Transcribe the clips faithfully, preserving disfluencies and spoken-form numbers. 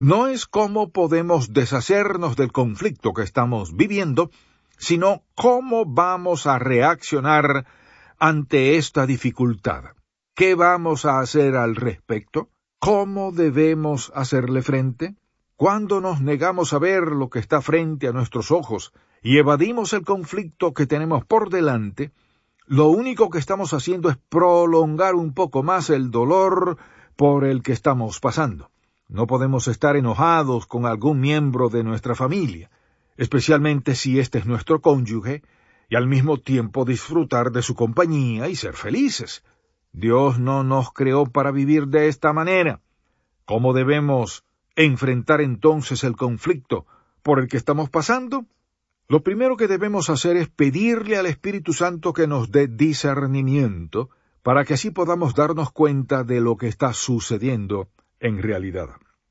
no es cómo podemos deshacernos del conflicto que estamos viviendo, sino cómo vamos a reaccionar ante esta dificultad. ¿Qué vamos a hacer al respecto? ¿Cómo debemos hacerle frente? Cuando nos negamos a ver lo que está frente a nuestros ojos y evadimos el conflicto que tenemos por delante, lo único que estamos haciendo es prolongar un poco más el dolor por el que estamos pasando. No podemos estar enojados con algún miembro de nuestra familia, especialmente si este es nuestro cónyuge, y al mismo tiempo disfrutar de su compañía y ser felices. Dios no nos creó para vivir de esta manera. ¿Cómo debemos enfrentar entonces el conflicto por el que estamos pasando? Lo primero que debemos hacer es pedirle al Espíritu Santo que nos dé discernimiento para que así podamos darnos cuenta de lo que está sucediendo en realidad.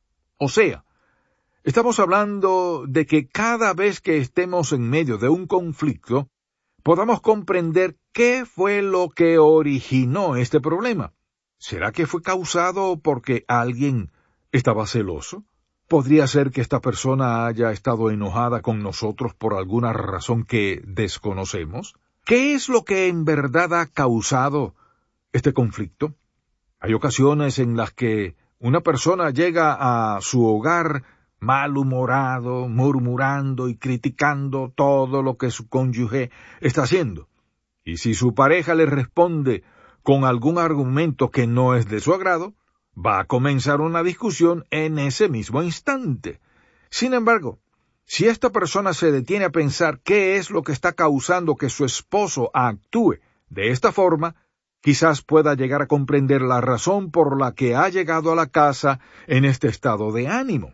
O sea, estamos hablando de que cada vez que estemos en medio de un conflicto, podamos comprender qué fue lo que originó este problema. ¿Será que fue causado porque alguien estaba celoso? ¿Podría ser que esta persona haya estado enojada con nosotros por alguna razón que desconocemos? ¿Qué es lo que en verdad ha causado este conflicto? Hay ocasiones en las que una persona llega a su hogar malhumorado, murmurando y criticando todo lo que su cónyuge está haciendo. Y si su pareja le responde con algún argumento que no es de su agrado, va a comenzar una discusión en ese mismo instante. Sin embargo, si esta persona se detiene a pensar qué es lo que está causando que su esposo actúe de esta forma, quizás pueda llegar a comprender la razón por la que ha llegado a la casa en este estado de ánimo.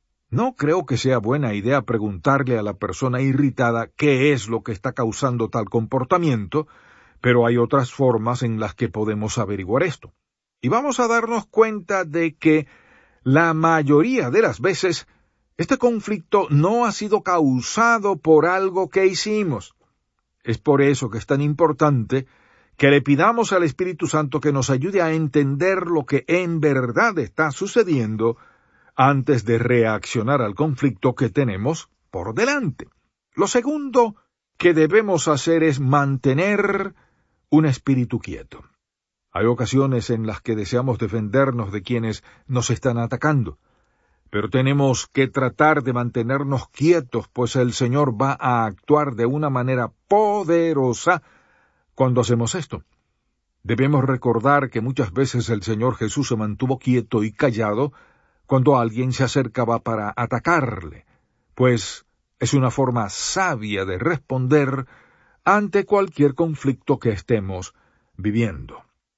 No creo que sea buena idea preguntarle a la persona irritada qué es lo que está causando tal comportamiento, pero hay otras formas en las que podemos averiguar esto. Y vamos a darnos cuenta de que la mayoría de las veces este conflicto no ha sido causado por algo que hicimos. Es por eso que es tan importante que le pidamos al Espíritu Santo que nos ayude a entender lo que en verdad está sucediendo antes de reaccionar al conflicto que tenemos por delante. Lo segundo que debemos hacer es mantener un espíritu quieto. Hay ocasiones en las que deseamos defendernos de quienes nos están atacando, pero tenemos que tratar de mantenernos quietos, pues el Señor va a actuar de una manera poderosa cuando hacemos esto. Debemos recordar que muchas veces el Señor Jesús se mantuvo quieto y callado cuando alguien se acercaba para atacarle, pues es una forma sabia de responder ante cualquier conflicto que estemos viviendo.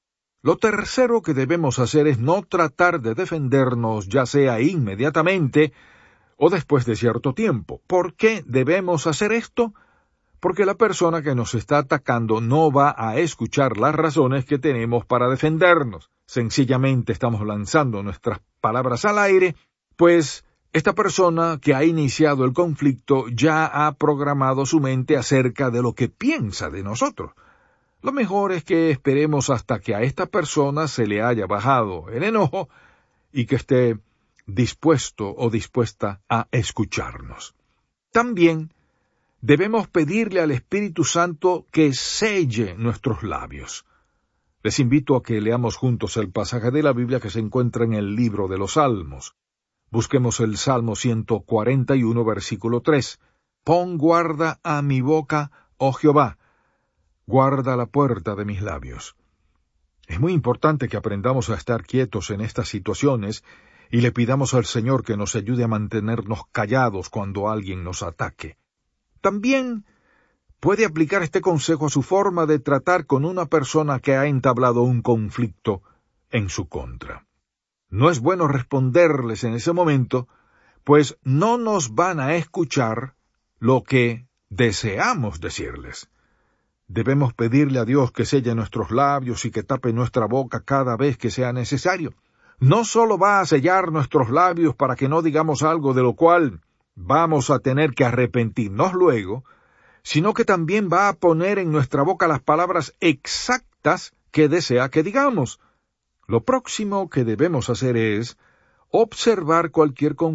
Lo tercero que debemos hacer es no tratar de defendernos, ya sea inmediatamente o después de cierto tiempo. ¿Por qué debemos hacer esto? Porque la persona que nos está atacando no va a escuchar las razones que tenemos para defendernos. Sencillamente estamos lanzando nuestras palabras al aire, pues esta persona que ha iniciado el conflicto ya ha programado su mente acerca de lo que piensa de nosotros. Lo mejor es que esperemos hasta que a esta persona se le haya bajado el enojo y que esté dispuesto o dispuesta a escucharnos. También debemos pedirle al Espíritu Santo que selle nuestros labios. Les invito a que leamos juntos el pasaje de la Biblia que se encuentra en el libro de los Salmos. Busquemos el Salmo ciento cuarenta y uno, versículo tres. Pon guarda a mi boca, oh Jehová, guarda la puerta de mis labios. Es muy importante que aprendamos a estar quietos en estas situaciones y le pidamos al Señor que nos ayude a mantenernos callados cuando alguien nos ataque. También puede aplicar este consejo a su forma de tratar con una persona que ha entablado un conflicto en su contra. No es bueno responderles en ese momento, pues no nos van a escuchar lo que deseamos decirles. Debemos pedirle a Dios que selle nuestros labios y que tape nuestra boca cada vez que sea necesario. No solo va a sellar nuestros labios para que no digamos algo de lo cual vamos a tener que arrepentirnos luego, sino que también va a poner en nuestra boca las palabras exactas que desea que digamos. Lo próximo que debemos hacer es observar cualquier